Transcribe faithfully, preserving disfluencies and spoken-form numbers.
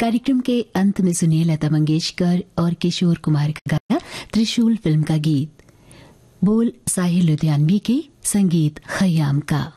कार्यक्रम के अंत में सुनिए लता मंगेशकर और किशोर कुमार का गाया त्रिशूल फिल्म का गीत, बोल साहिल लुधियानवी के, संगीत खयाम का।